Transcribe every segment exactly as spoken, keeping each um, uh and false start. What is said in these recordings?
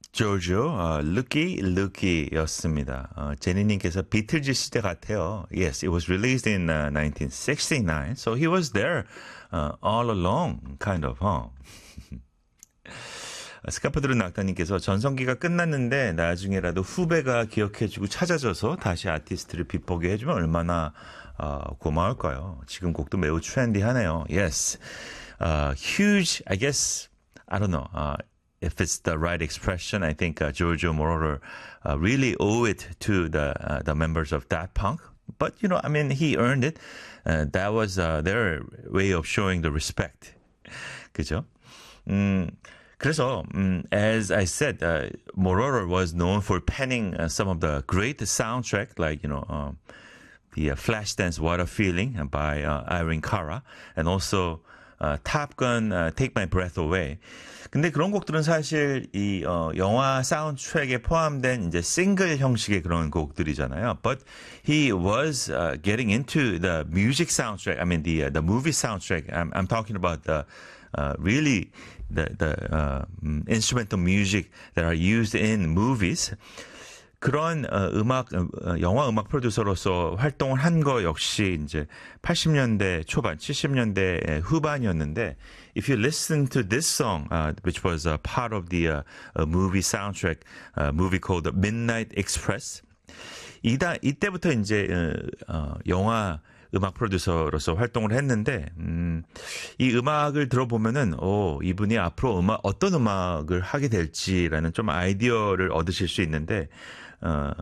Giorgio, uh, Lucky Lucky였습니다. uh, 제니님께서 비틀즈 시대 같아요. Yes, it was released in uh, nineteen sixty-nine, so he was there uh, all along, kind of, huh? 스카프드른 낙타님께서 전성기가 끝났는데 나중에라도 후배가 기억해주고 찾아줘서 다시 아티스트를 빛보게 해주면 얼마나 어, 고마울까요? 지금 곡도 매우 트렌디하네요. Yes, uh, huge. I guess I don't know uh, if it's the right expression. I think uh, Giorgio Moroder uh, really owe it to the uh, the members of Daft Punk. But you know, I mean, he earned it. Uh, that was uh, their way of showing the respect. 그죠? 음. 그래서, um, as I said, uh, Moroder was known for penning uh, some of the great soundtrack, like, you know, um, the uh, Flashdance What a Feeling by uh, Irene Cara, and also uh, Top Gun uh, Take My Breath Away. 근데 그런 곡들은 사실 이 어, 영화 사운드트랙에 포함된 이제 싱글 형식의 그런 곡들이잖아요. But he was uh, getting into the music soundtrack. I mean the uh, the movie soundtrack. I'm I'm talking about the uh, really the the uh, instrumental music that are used in movies. 그런 어, 음악 어, 영화 음악 프로듀서로서 활동을 한 거 역시 이제 팔십 년대 초반, 칠십 년대 후반이었는데, if you listen to this song, uh, which was a part of the uh, a movie soundtrack, a movie called Midnight Express, 이다 이때부터 이제 어, 어, 영화 음악 프로듀서로서 활동을 했는데, 음, 이 음악을 들어보면은, 오, 이분이 앞으로 음악, 어떤 음악을 하게 될지라는 좀 아이디어를 얻으실 수 있는데, 어,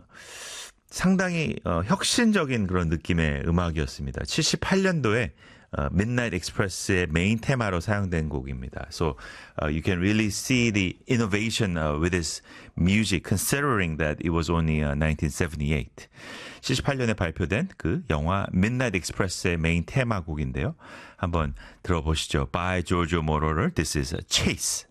상당히 어, 혁신적인 그런 느낌의 음악이었습니다. 칠십팔 년도에 uh, Midnight Express의 메인 테마로 사용된 곡입니다. So uh, you can really see the innovation uh, with this music, considering that it was only uh, nineteen seventy-eight. 칠십팔 년에 발표된 그 영화 Midnight Express의 메인 테마곡인데요. 한번 들어보시죠. By Giorgio Moroder. This is Chase.